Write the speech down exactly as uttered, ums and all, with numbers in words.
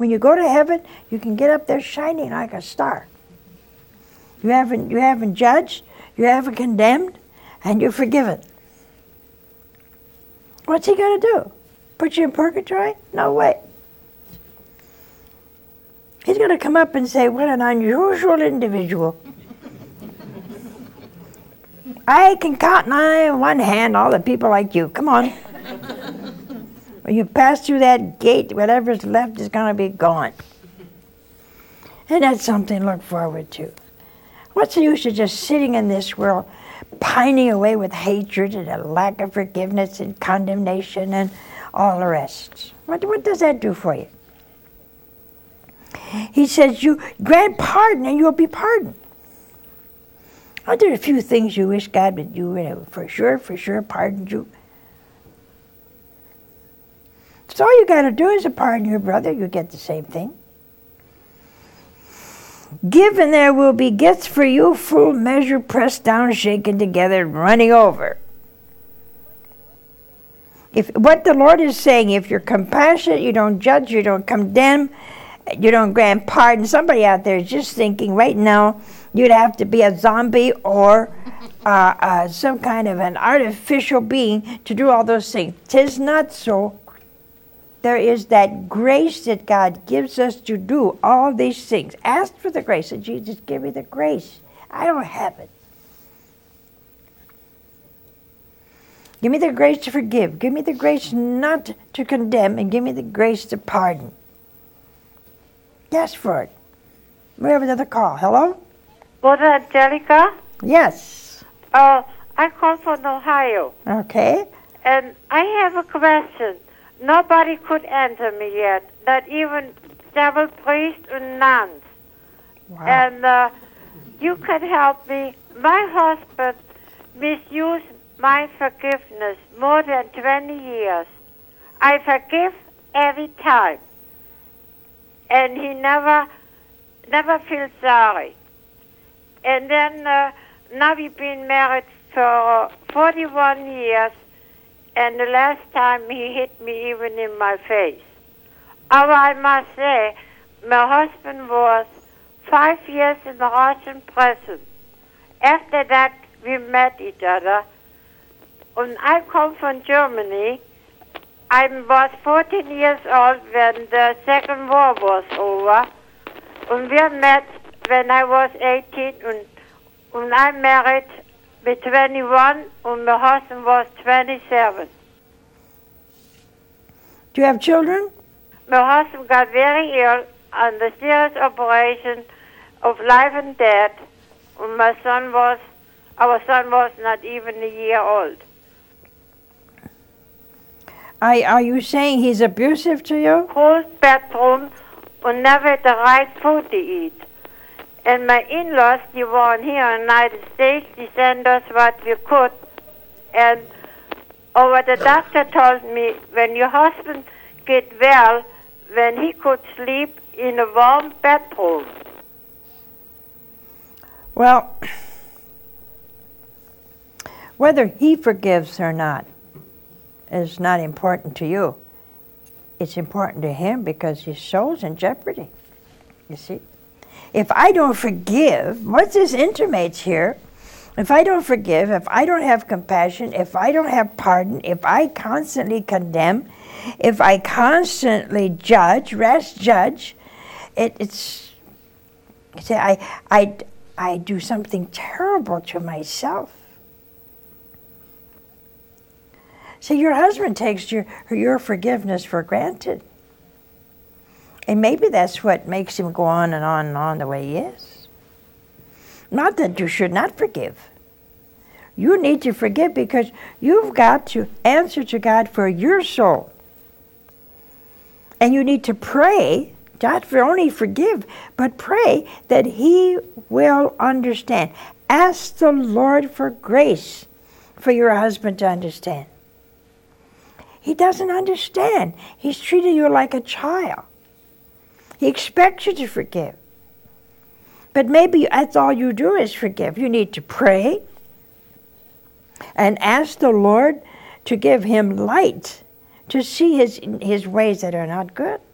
When you go to heaven, you can get up there shining like a star. You haven't, you haven't judged, you haven't condemned, and you're forgiven. What's he going to do? Put you in purgatory? No way. He's going to come up and say, what an unusual individual. I can count on one hand all the people like you. Come on. When you pass through that gate, whatever's left is going to be gone. And that's something to look forward to. What's the use of just sitting in this world, pining away with hatred and a lack of forgiveness and condemnation and all the rest? What, what does that do for you? He says, you grant pardon and you'll be pardoned. Are there a few things you wish God would do, you know, for sure, for sure, pardon you? So all you got to do is to pardon your brother, you get the same thing. Give and there will be gifts for you, full measure, pressed down, shaken together, and running over. If what the Lord is saying, if you're compassionate, you don't judge, you don't condemn, you don't grant pardon. Somebody out there is just thinking right now you'd have to be a zombie or uh, uh, some kind of an artificial being to do all those things. 'Tis not so. There is that grace that God gives us to do all these things. Ask for the grace. And Jesus, give me the grace. I don't have it. Give me the grace to forgive. Give me the grace not to condemn. And give me the grace to pardon. Ask for it. We have another call. Hello? Mother Angelica? Yes. Uh, I call from Ohio. Okay. And I have a question. Nobody could answer me yet, not even several priests and nuns. Wow. And uh, you can help me. My husband misused my forgiveness more than twenty years. I forgive every time. And he never, never feels sorry. And then uh, now we've been married for forty-one years. And the last time he hit me even in my face. Oh, I must say, my husband was five years in the Russian prison. After that, we met each other. And I come from Germany. I was fourteen years old when the Second War was over. And we met when I was eighteen. And, and I married with twenty-one, and my husband was twenty-seven. Do you have children? My husband got very ill on the serious operation of life and death. And my son was, our son was not even a year old. Are, are you saying he's abusive to you? Cold bedroom and never the right food to eat. And my in-laws, they were here in the United States, they sent us what we could. And or what the doctor told me, when your husband get well, when he could sleep in a warm bedroom. Well, whether he forgives or not is not important to you. It's important to him because his soul's in jeopardy, you see. If I don't forgive, what this intimates here, if I don't forgive, if I don't have compassion, if I don't have pardon, if I constantly condemn, if I constantly judge, rest judge, it, it's, see, I, I, I do something terrible to myself. See, your husband takes your, your forgiveness for granted. And maybe that's what makes him go on and on and on the way he is. Not that you should not forgive. You need to forgive because you've got to answer to God for your soul. And you need to pray, not for only forgive, but pray that he will understand. Ask the Lord for grace for your husband to understand. He doesn't understand. He's treated you like a child. He expects you to forgive. But maybe that's all you do is forgive. You need to pray and ask the Lord to give him light to see his, his ways that are not good.